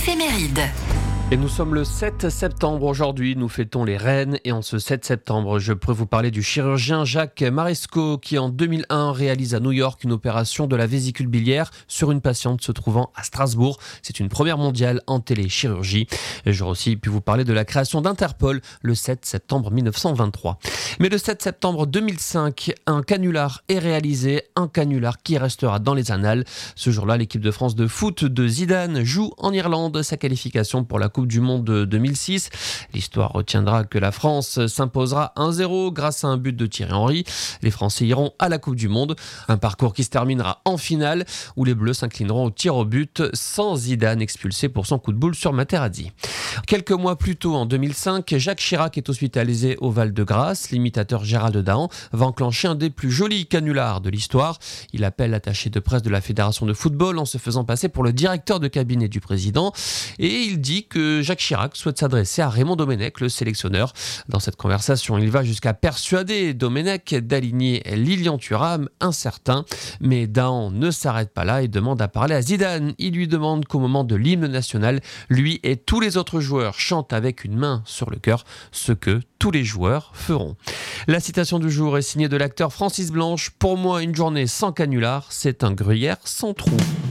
Éphéméride. Et nous sommes le 7 septembre aujourd'hui, nous fêtons les reines et en ce 7 septembre, je pourrais vous parler du chirurgien Jacques Maresco qui en 2001 réalise à New York une opération de la vésicule biliaire sur une patiente se trouvant à Strasbourg. C'est une première mondiale en téléchirurgie. Et j'aurais aussi pu vous parler de la création d'Interpol le 7 septembre 1923. Mais le 7 septembre 2005, un canular est réalisé, un canular qui restera dans les annales. Ce jour-là, l'équipe de France de foot de Zidane joue en Irlande sa qualification pour la Coupe du Monde de 2006. L'histoire retiendra que la France s'imposera 1-0 grâce à un but de Thierry Henry. Les Français iront à la Coupe du Monde. Un parcours qui se terminera en finale où les Bleus s'inclineront au tir au but sans Zidane expulsé pour son coup de boule sur Materazzi. Quelques mois plus tôt, en 2005, Jacques Chirac est hospitalisé au Val-de-Grâce. L'imitateur Gérald Dahan va enclencher un des plus jolis canulars de l'histoire. Il appelle l'attaché de presse de la Fédération de football en se faisant passer pour le directeur de cabinet du président. Et il dit que Jacques Chirac souhaite s'adresser à Raymond Domenech, le sélectionneur. Dans cette conversation, il va jusqu'à persuader Domenech d'aligner Lilian Thuram, incertain. Mais Dahan ne s'arrête pas là et demande à parler à Zidane. Il lui demande qu'au moment de l'hymne national, lui et tous les autres joueurs chantent avec une main sur le cœur, ce que tous les joueurs feront. La citation du jour est signée de l'acteur Francis Blanche. Pour moi, une journée sans canular, c'est un gruyère sans trou.